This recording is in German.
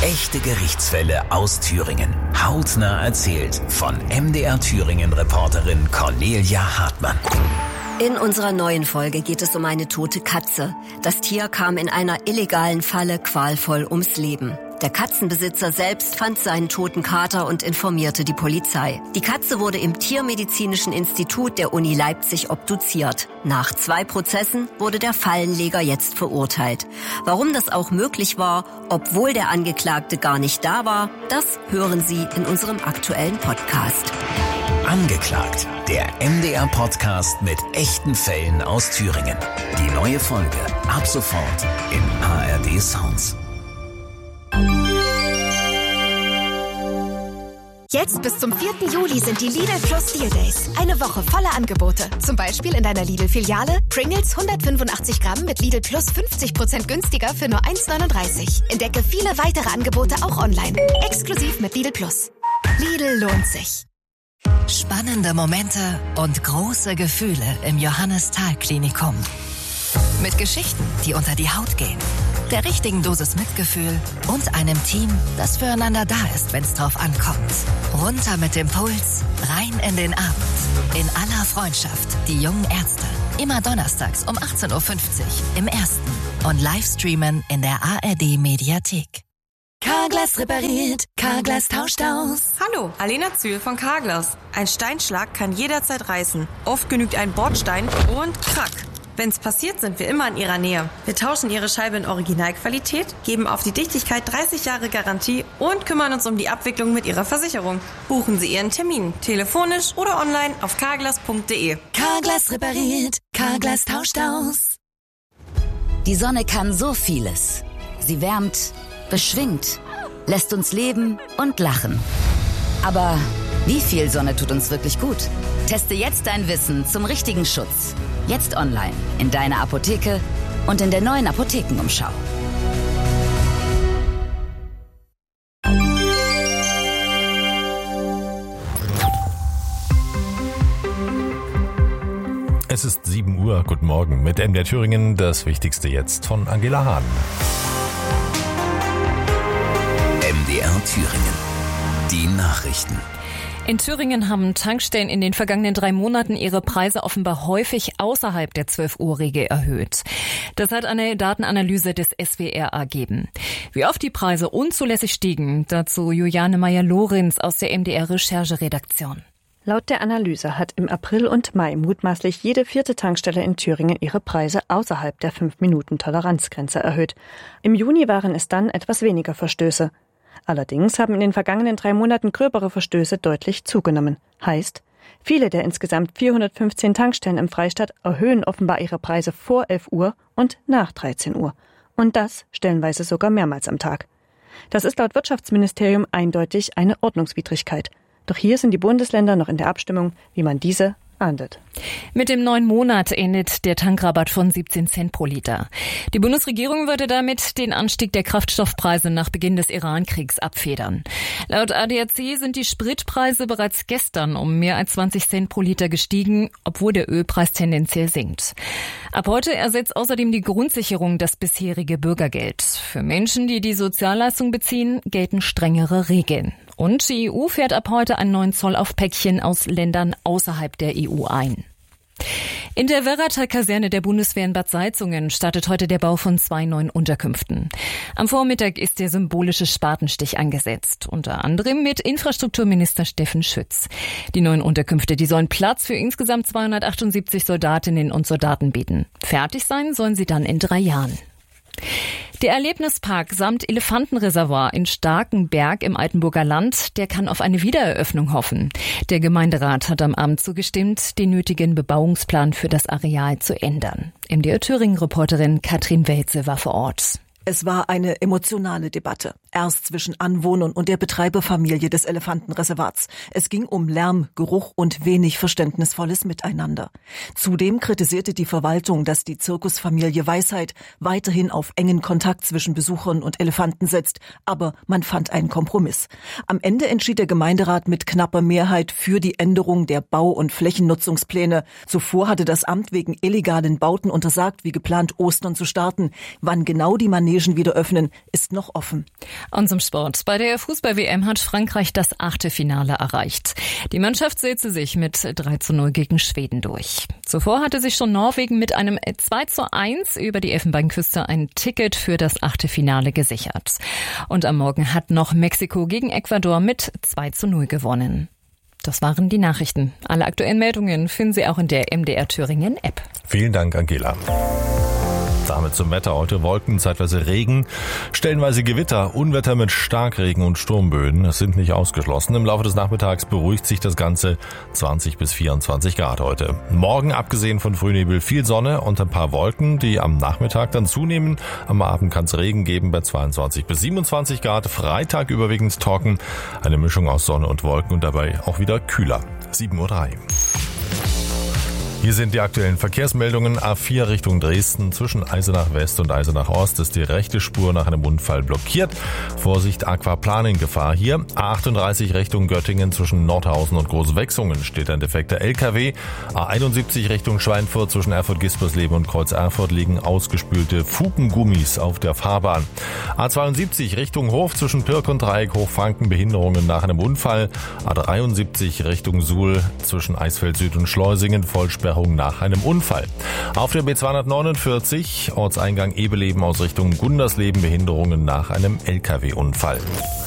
Echte Gerichtsfälle aus Thüringen. Hautnah erzählt von MDR Thüringen-Reporterin Cornelia Hartmann. In unserer neuen Folge geht es um eine tote Katze. Das Tier kam in einer illegalen Falle qualvoll ums Leben. Der Katzenbesitzer selbst fand seinen toten Kater und informierte die Polizei. Die Katze wurde im Tiermedizinischen Institut der Uni Leipzig obduziert. Nach 2 Prozessen wurde der Fallenleger jetzt verurteilt. Warum das auch möglich war, obwohl der Angeklagte gar nicht da war, das hören Sie in unserem aktuellen Podcast. Angeklagt, der MDR-Podcast mit echten Fällen aus Thüringen. Die neue Folge ab sofort in ARD Sounds. Jetzt bis zum 4. Juli sind die Lidl Plus Deal Days. Eine Woche voller Angebote. Zum Beispiel in deiner Lidl-Filiale Pringles 185 Gramm mit Lidl Plus 50% günstiger für nur 1,39. Entdecke viele weitere Angebote auch online. Exklusiv mit Lidl Plus. Lidl lohnt sich. Spannende Momente und große Gefühle im Johannes-Thal-Klinikum. Mit Geschichten, die unter die Haut gehen. Der richtigen Dosis Mitgefühl und einem Team, das füreinander da ist, wenn es drauf ankommt. Runter mit dem Puls, rein in den Abend. In aller Freundschaft, die jungen Ärzte. Immer donnerstags um 18.50 Uhr im Ersten. Und Livestreamen in der ARD-Mediathek. Carglass repariert, Carglass tauscht aus. Hallo, Alena Zühl von Carglass. Ein Steinschlag kann jederzeit reißen. Oft genügt ein Bordstein und krack. Wenn's passiert, sind wir immer in Ihrer Nähe. Wir tauschen Ihre Scheibe in Originalqualität, geben auf die Dichtigkeit 30 Jahre Garantie und kümmern uns um die Abwicklung mit Ihrer Versicherung. Buchen Sie Ihren Termin, telefonisch oder online auf carglass.de. Carglass repariert, Carglass tauscht aus. Die Sonne kann so vieles. Sie wärmt, beschwingt, lässt uns leben und lachen. Aber wie viel Sonne tut uns wirklich gut? Teste jetzt dein Wissen zum richtigen Schutz. Jetzt online, in deiner Apotheke und in der neuen Apothekenumschau. Es ist 7 Uhr. Guten Morgen mit MDR Thüringen. Das Wichtigste jetzt von Angela Hahn. MDR Thüringen. Die Nachrichten. In Thüringen haben Tankstellen in den vergangenen 3 Monaten ihre Preise offenbar häufig außerhalb der 12-Uhr-Regel erhöht. Das hat eine Datenanalyse des SWR ergeben. Wie oft die Preise unzulässig stiegen, dazu Juliane Meyer-Lorenz aus der MDR-Rechercheredaktion. Laut der Analyse hat im April und Mai mutmaßlich jede 4. Tankstelle in Thüringen ihre Preise außerhalb der 5-Minuten-Toleranzgrenze erhöht. Im Juni waren es dann etwas weniger Verstöße. Allerdings haben in den vergangenen 3 Monaten gröbere Verstöße deutlich zugenommen. Heißt, viele der insgesamt 415 Tankstellen im Freistaat erhöhen offenbar ihre Preise vor 11 Uhr und nach 13 Uhr. Und das stellenweise sogar mehrmals am Tag. Das ist laut Wirtschaftsministerium eindeutig eine Ordnungswidrigkeit. Doch hier sind die Bundesländer noch in der Abstimmung, wie man diese ahndet. Mit dem neuen Monat endet der Tankrabatt von 17 Cent pro Liter. Die Bundesregierung würde damit den Anstieg der Kraftstoffpreise nach Beginn des Iran-Kriegs abfedern. Laut ADAC sind die Spritpreise bereits gestern um mehr als 20 Cent pro Liter gestiegen, obwohl der Ölpreis tendenziell sinkt. Ab heute ersetzt außerdem die Grundsicherung das bisherige Bürgergeld. Für Menschen, die die Sozialleistung beziehen, gelten strengere Regeln. Und die EU fährt ab heute einen neuen Zoll auf Päckchen aus Ländern außerhalb der EU ein. In der Werratal-Kaserne der Bundeswehr in Bad Salzungen startet heute der Bau von 2 neuen Unterkünften. Am Vormittag ist der symbolische Spatenstich angesetzt, unter anderem mit Infrastrukturminister Steffen Schütz. Die neuen Unterkünfte, die sollen Platz für insgesamt 278 Soldatinnen und Soldaten bieten. Fertig sein sollen sie dann in 3 Jahren. Der Erlebnispark samt Elefantenreservoir in Starkenberg im Altenburger Land, der kann auf eine Wiedereröffnung hoffen. Der Gemeinderat hat am Abend zugestimmt, den nötigen Bebauungsplan für das Areal zu ändern. MDR Thüringen-Reporterin Katrin Welze war vor Ort. Es war eine emotionale Debatte. Erst zwischen Anwohnern und der Betreiberfamilie des Elefantenreservats. Es ging um Lärm, Geruch und wenig verständnisvolles Miteinander. Zudem kritisierte die Verwaltung, dass die Zirkusfamilie Weisheit weiterhin auf engen Kontakt zwischen Besuchern und Elefanten setzt. Aber man fand einen Kompromiss. Am Ende entschied der Gemeinderat mit knapper Mehrheit für die Änderung der Bau- und Flächennutzungspläne. Zuvor hatte das Amt wegen illegalen Bauten untersagt, wie geplant Ostern zu starten. Wann genau die Manegen wieder öffnen, ist noch offen. Und zum Sport. Bei der Fußball-WM hat Frankreich das Achtelfinale erreicht. Die Mannschaft setzte sich mit 3:0 gegen Schweden durch. Zuvor hatte sich schon Norwegen mit einem 2:1 über die Elfenbeinküste ein Ticket für das Achtelfinale gesichert. Und am Morgen hat noch Mexiko gegen Ecuador mit 2:0 gewonnen. Das waren die Nachrichten. Alle aktuellen Meldungen finden Sie auch in der MDR Thüringen App. Vielen Dank, Angela. Damit zum Wetter. Heute Wolken, zeitweise Regen, stellenweise Gewitter, Unwetter mit Starkregen und Sturmböen. Das sind nicht ausgeschlossen. Im Laufe des Nachmittags beruhigt sich das Ganze, 20 bis 24 Grad heute. Morgen, abgesehen von Frühnebel, viel Sonne und ein paar Wolken, die am Nachmittag dann zunehmen. Am Abend kann es Regen geben bei 22 bis 27 Grad. Freitag überwiegend trocken, eine Mischung aus Sonne und Wolken und dabei auch wieder kühler. 7:03 Uhr. Hier sind die aktuellen Verkehrsmeldungen. A4 Richtung Dresden zwischen Eisenach West und Eisenach Ost ist die rechte Spur nach einem Unfall blockiert. Vorsicht, Aquaplaning-Gefahr hier. A38 Richtung Göttingen zwischen Nordhausen und Großwechsungen steht ein defekter LKW. A71 Richtung Schweinfurt zwischen Erfurt-Gispersleben und Kreuz Erfurt liegen ausgespülte Fugengummis auf der Fahrbahn. A72 Richtung Hof zwischen Pirk und Dreieck Hochfranken Behinderungen nach einem Unfall. A73 Richtung Suhl zwischen Eisfeld Süd und Schleusingen Vollsperrung nach einem Unfall. Auf der B249 Ortseingang Ebeleben aus Richtung Gundersleben Behinderungen nach einem LKW-Unfall.